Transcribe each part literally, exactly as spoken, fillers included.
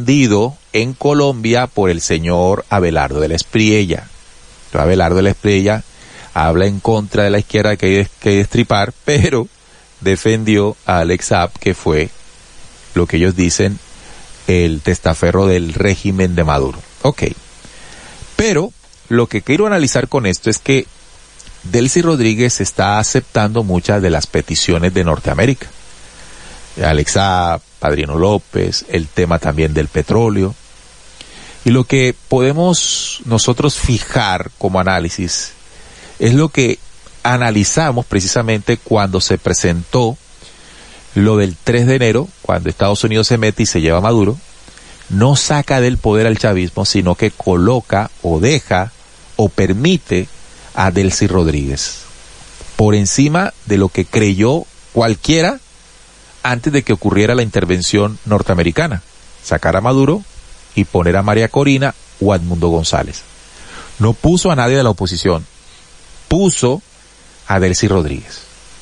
defendido en Colombia por el señor Abelardo de la Espriella. Abelardo de la Espriella habla en contra de la izquierda que hay que destripar, pero defendió a Alex Saab, que fue lo que ellos dicen el testaferro del régimen de Maduro. Ok. Pero lo que quiero analizar con esto es que Delcy Rodríguez está aceptando muchas de las peticiones de Norteamérica. Alex Saab, Padrino López, el tema también del petróleo. Y lo que podemos nosotros fijar como análisis es lo que analizamos precisamente cuando se presentó lo del tres de enero, cuando Estados Unidos se mete y se lleva a Maduro. No saca del poder al chavismo, sino que coloca o deja o permite a Delcy Rodríguez por encima de lo que creyó cualquiera antes de que ocurriera la intervención norteamericana. Sacar a Maduro y poner a María Corina o a Edmundo González. No puso a nadie de la oposición, puso a Delcy Rodríguez.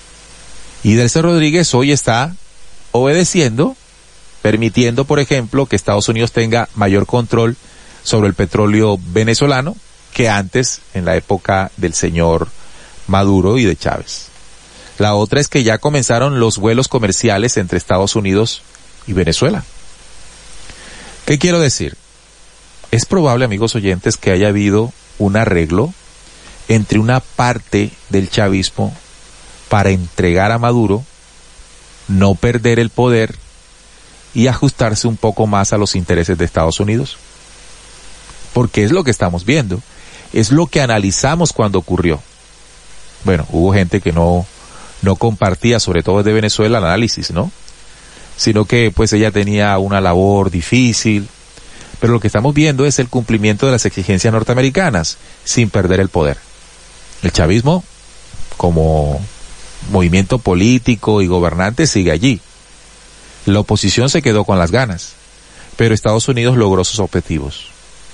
Y Delcy Rodríguez hoy está obedeciendo, permitiendo, por ejemplo, que Estados Unidos tenga mayor control sobre el petróleo venezolano que antes, en la época del señor Maduro y de Chávez. La otra es que ya comenzaron los vuelos comerciales entre Estados Unidos y Venezuela. ¿Qué quiero decir? Es probable, amigos oyentes, que haya habido un arreglo entre una parte del chavismo para entregar a Maduro, no perder el poder y ajustarse un poco más a los intereses de Estados Unidos. Porque es lo que estamos viendo, es lo que analizamos cuando ocurrió. Bueno, hubo gente que no, no compartía, sobre todo desde Venezuela, el análisis, ¿no? Sino que pues ella tenía una labor difícil, pero lo que estamos viendo es el cumplimiento de las exigencias norteamericanas, sin perder el poder. El chavismo, como movimiento político y gobernante, sigue allí. La oposición se quedó con las ganas, pero Estados Unidos logró sus objetivos.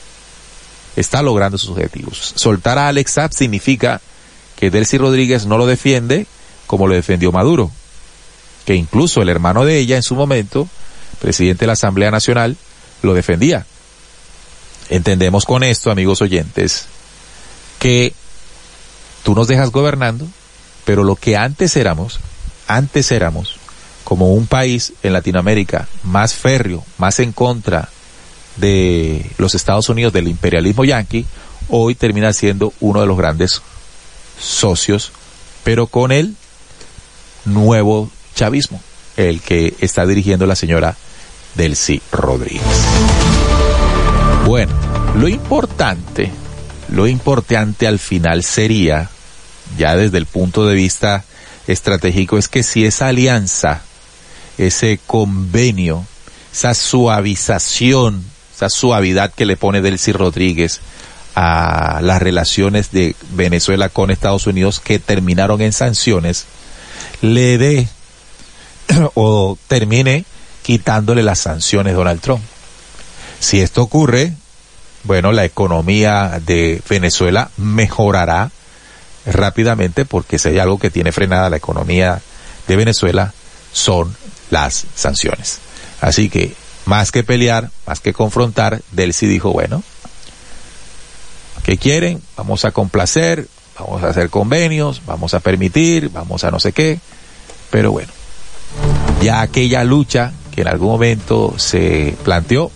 Está logrando sus objetivos. Soltar a Alex Saab significa que Delcy Rodríguez no lo defiende como lo defendió Maduro, que incluso el hermano de ella en su momento, presidente de la Asamblea Nacional, lo defendía. Entendemos con esto, amigos oyentes, que tú nos dejas gobernando, pero lo que antes éramos, antes éramos como un país en Latinoamérica más férreo, más en contra de los Estados Unidos, del imperialismo yanqui, hoy termina siendo uno de los grandes socios, pero con el nuevo chavismo, el que está dirigiendo la señora Delcy Rodríguez. Bueno, lo importante, lo importante al final sería, ya desde el punto de vista estratégico, es que si esa alianza, ese convenio, esa suavización, esa suavidad que le pone Delcy Rodríguez a las relaciones de Venezuela con Estados Unidos, que terminaron en sanciones, le dé o termine quitándole las sanciones a Donald Trump. Si esto ocurre, bueno, la economía de Venezuela mejorará rápidamente, porque si hay algo que tiene frenada la economía de Venezuela son las sanciones. Así que más que pelear, más que confrontar, Delcy dijo, bueno, ¿qué quieren? Vamos a complacer, vamos a hacer convenios, vamos a permitir, vamos a no sé qué, pero bueno, ya aquella lucha que en algún momento se planteó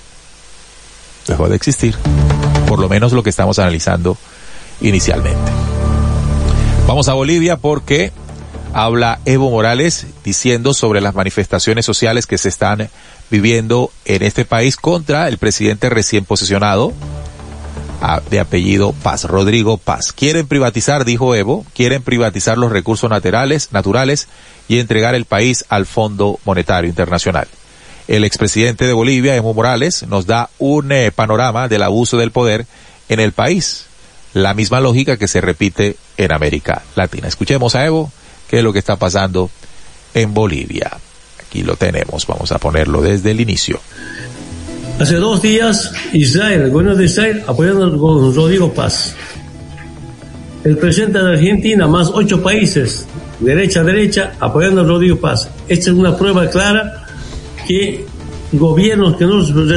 dejó de existir, por lo menos lo que estamos analizando inicialmente. Vamos a Bolivia porque habla Evo Morales diciendo sobre las manifestaciones sociales que se están viviendo en este país contra el presidente recién posesionado, de apellido Paz, Rodrigo Paz. Quieren privatizar, dijo Evo, quieren privatizar los recursos naturales, naturales y entregar el país al Fondo Monetario Internacional. El expresidente de Bolivia, Evo Morales, nos da un eh, panorama del abuso del poder en el país. La misma lógica que se repite en América Latina. Escuchemos a Evo, qué es lo que está pasando en Bolivia. Aquí lo tenemos, vamos a ponerlo desde el inicio. Hace dos días, Israel, el gobierno de Israel, apoyando a Rodrigo Paz. El presidente de Argentina, más ocho países, derecha a derecha, apoyando a Rodrigo Paz. Esta es una prueba clara que gobiernos que no